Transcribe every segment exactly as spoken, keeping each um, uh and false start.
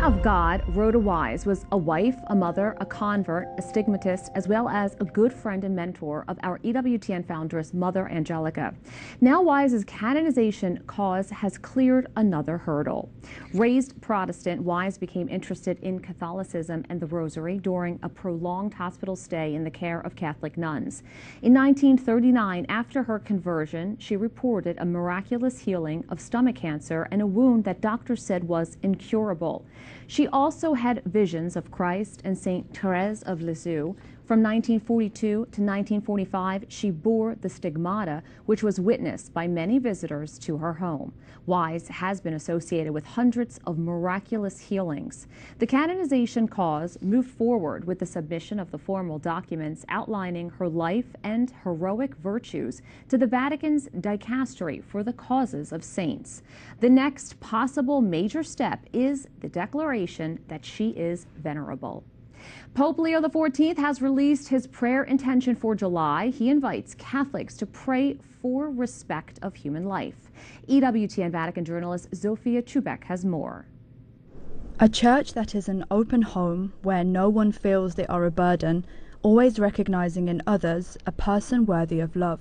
of God, Rhoda Wise, was a wife, a mother, a convert, a stigmatist, as well as a good friend and mentor of our E W T N foundress, Mother Angelica. Now Wise's canonization cause has cleared another hurdle. Raised Protestant, Wise became interested in Catholicism and the Rosary during a prolonged hospital stay in the care of Catholic nuns. In nineteen thirty-nine, after her conversion, she reported a miraculous healing of stomach cancer and a wound that doctors said was incurable. She also had visions of Christ and Saint Therese of Lisieux. From nineteen forty-two to nineteen forty-five, she bore the stigmata, which was witnessed by many visitors to her home. Wise has been associated with hundreds of miraculous healings. The canonization cause moved forward with the submission of the formal documents outlining her life and heroic virtues to the Vatican's Dicastery for the Causes of Saints. The next possible major step is the declaration that she is venerable. Pope Leo the fourteenth has released his prayer intention for July. He invites Catholics to pray for respect of human life. E W T N Vatican journalist Zofia Chubek has more. A church that is an open home where no one feels they are a burden, always recognizing in others a person worthy of love.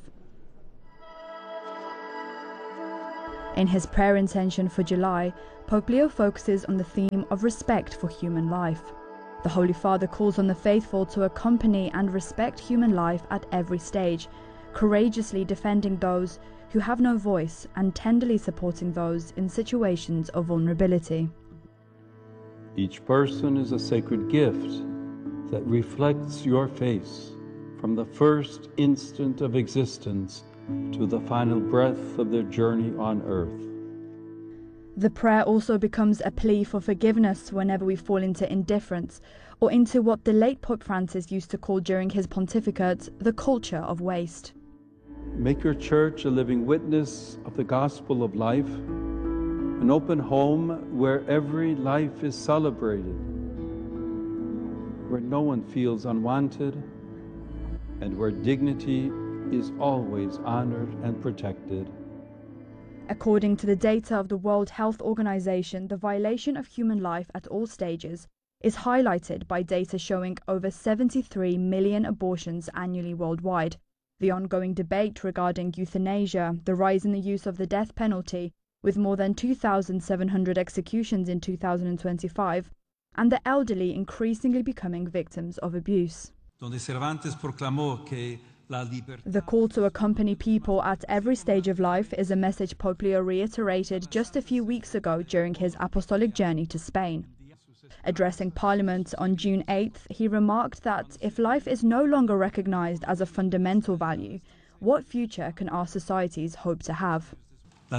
In his prayer intention for July, Pope Leo focuses on the theme of respect for human life. The Holy Father calls on the faithful to accompany and respect human life at every stage, courageously defending those who have no voice and tenderly supporting those in situations of vulnerability. Each person is a sacred gift that reflects your face from the first instant of existence to the final breath of their journey on earth. The prayer also becomes a plea for forgiveness whenever we fall into indifference or into what the late Pope Francis used to call during his pontificate the culture of waste. Make your church a living witness of the gospel of life, an open home where every life is celebrated, where no one feels unwanted, and where dignity is always honored and protected. According to the data of the World Health Organization, the violation of human life at all stages is highlighted by data showing over seventy-three million abortions annually worldwide, the ongoing debate regarding euthanasia, the rise in the use of the death penalty, with more than two thousand seven hundred executions in two thousand twenty-five, and the elderly increasingly becoming victims of abuse. The call to accompany people at every stage of life is a message Pope Leo reiterated just a few weeks ago during his apostolic journey to Spain. Addressing Parliament on June eighth, he remarked that if life is no longer recognized as a fundamental value, what future can our societies hope to have? The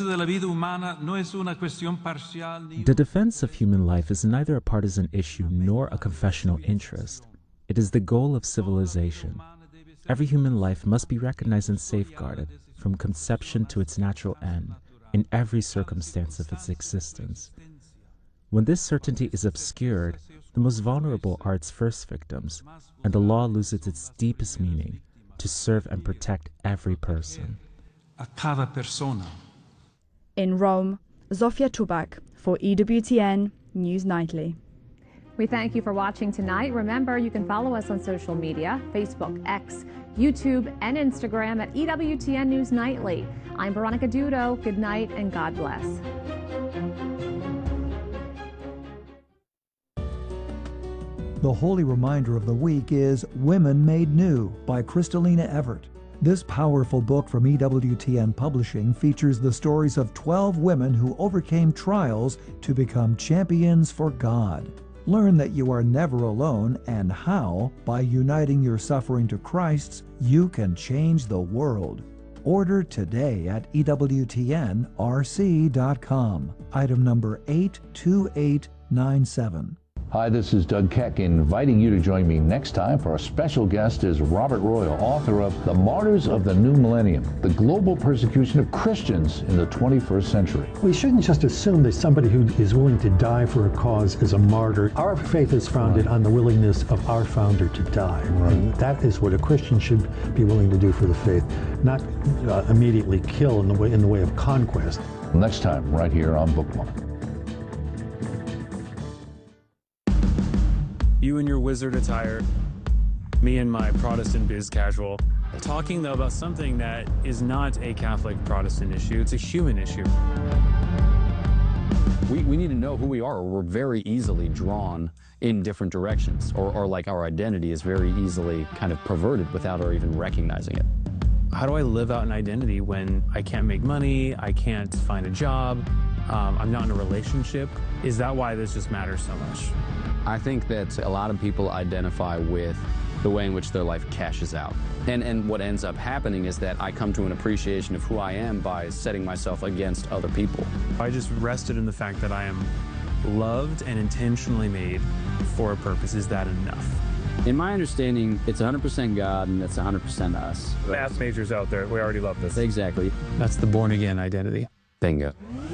defense of human life is neither a partisan issue nor a confessional interest. It is the goal of civilization. Every human life must be recognized and safeguarded from conception to its natural end in every circumstance of its existence. When this certainty is obscured, the most vulnerable are its first victims, and the law loses its deepest meaning to serve and protect every person. In Rome, Zofia Chubak for E W T N News Nightly. We thank you for watching tonight. Remember, you can follow us on social media, Facebook, X, YouTube, and Instagram at E W T N News Nightly. I'm Veronica Dudo. Good night and God bless. The holy reminder of the week is Women Made New by Kristalina Everett. This powerful book from E W T N Publishing features the stories of twelve women who overcame trials to become champions for God. Learn that you are never alone and how, by uniting your suffering to Christ's, you can change the world. Order today at E W T N R C dot com. Item number eight two eight nine seven. Hi, this is Doug Keck, inviting you to join me next time for our special guest is Robert Royal, author of The Martyrs of the New Millennium, the global persecution of Christians in the twenty-first century. We shouldn't just assume that somebody who is willing to die for a cause is a martyr. Our faith is founded right. on the willingness of our founder to die. Right. And that is what a Christian should be willing to do for the faith, not uh, immediately kill in the way in the way of conquest. Next time, right here on Bookmark. You in your wizard attire, me in my Protestant biz casual, talking though about something that is not a Catholic Protestant issue, it's a human issue. We, we need to know who we are, or we're very easily drawn in different directions, or, or like our identity is very easily kind of perverted without our even recognizing it. How do I live out an identity when I can't make money, I can't find a job, um, I'm not in a relationship? Is that why this just matters so much? I think that a lot of people identify with the way in which their life cashes out. And, and what ends up happening is that I come to an appreciation of who I am by setting myself against other people. I just rested in the fact that I am loved and intentionally made for a purpose. Is that enough? In my understanding, it's one hundred percent God and it's one hundred percent us. Math majors out there, we already love this. Exactly. That's the born-again identity. Bingo.